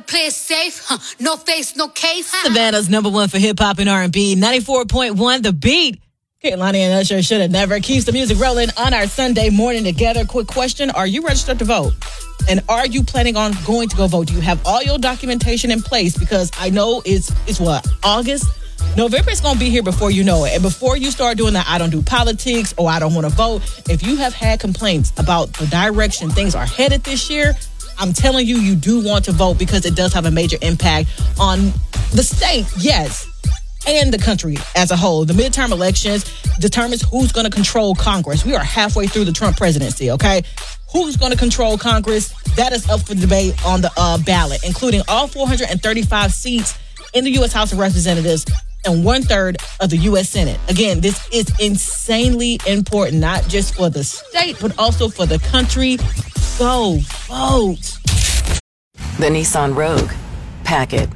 play it safe. No face, no case. Savannah's number one for hip hop and R&B. 94.1 The Beat. Kehlani and Usher should have never. Keeps the music rolling on our Sunday morning together. Quick question. Are you registered to vote? And are you planning on going to go vote? Do you have all your documentation in place? Because I know it's what, August? November is going to be here before you know it. And before you start doing that, I don't do politics or I don't want to vote. If you have had complaints about the direction things are headed this year, I'm telling you, you do want to vote because it does have a major impact on the state, yes, and the country as a whole. The midterm elections determines who's going to control Congress. We are halfway through the Trump presidency, okay? Who's going to control Congress? That is up for debate on the ballot, including all 435 seats in the U.S. House of Representatives and 1/3 of the U.S. Senate. Again, this is insanely important, not just for the state, but also for the country. Go vote. The Nissan Rogue. Pack it.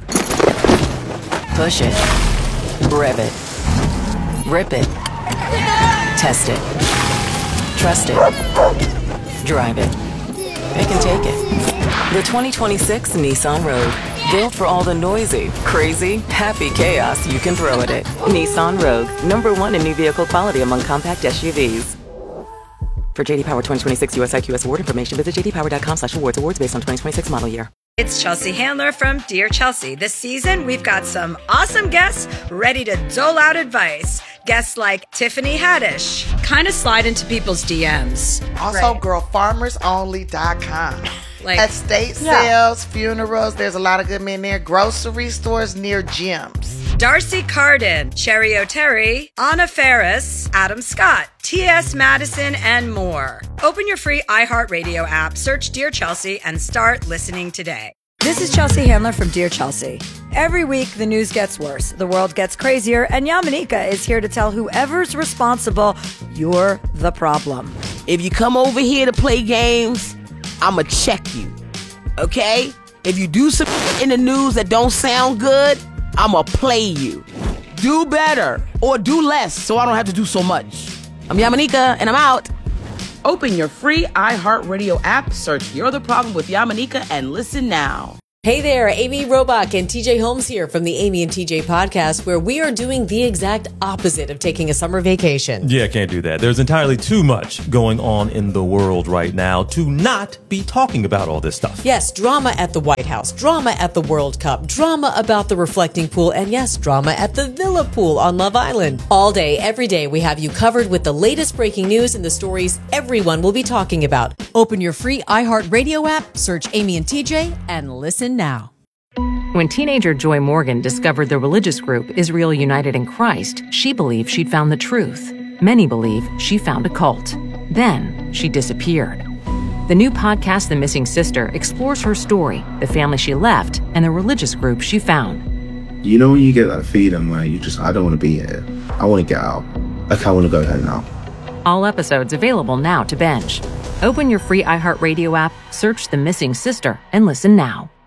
Push it. Rev it. Rip it. Test it. Trust it. Drive it. It can take it. The 2026 Nissan Rogue. Built for all the noisy, crazy, happy chaos you can throw at it. Nissan Rogue. #1 in new vehicle quality among compact SUVs. For JD Power 2026 US IQS award information, visit jdpower.com/awards. Awards based on 2026 model year. It's Chelsea Handler from Dear Chelsea. This season, we've got some awesome guests ready to dole out advice. Guests like Tiffany Haddish. Kind of slide into people's DMs. Also, girlfarmersonly.com. Like, estate sales, funerals, there's a lot of good men there. Grocery stores near gyms. Darcy Carden, Cherry O'Terry, Anna Ferris, Adam Scott, T.S. Madison, and more. Open your free iHeartRadio app, search Dear Chelsea, and start listening today. This is Chelsea Handler from Dear Chelsea. Every week, the news gets worse, the world gets crazier, and Yamanika is here to tell whoever's responsible, you're the problem. If you come over here to play games, I'ma check you, okay? If you do some in the news that don't sound good, I'ma play you. Do better or do less so I don't have to do so much. I'm Yamanika and I'm out. Open your free iHeartRadio app, search You're the Problem with Yamanika, and listen now. Hey there, Amy Robach and TJ Holmes here from the Amy and TJ podcast, where we are doing the exact opposite of taking a summer vacation. Yeah, can't do that. There's entirely too much going on in the world right now to not be talking about all this stuff. Yes, drama at the White House, drama at the World Cup, drama about the reflecting pool, and yes, drama at the Villa Pool on Love Island. All day, every day, we have you covered with the latest breaking news and the stories everyone will be talking about. Open your free iHeartRadio app, search Amy and TJ, and listen now. When teenager Joy Morgan discovered the religious group Israel United in Christ, she believed she'd found the truth. Many believe she found a cult. Then she disappeared. The new podcast, The Missing Sister, explores her story, the family she left, and the religious group she found. You know when you get that feeling where I don't want to be here. I want to get out. Like, I want to go home now. All episodes available now to binge. Open your free iHeartRadio app, search The Missing Sister, and listen now.